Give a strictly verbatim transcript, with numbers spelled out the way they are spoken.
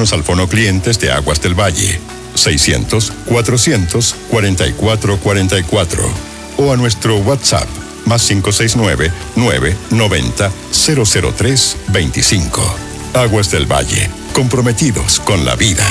Llámenos al fono clientes de Aguas del Valle, seiscientos, cuatrocientos, cuarenta y cuatro cuarenta y cuatro, o a nuestro WhatsApp, más cinco seis nueve, nueve noventa, cero cero tres veinticinco. Aguas del Valle, comprometidos con la vida.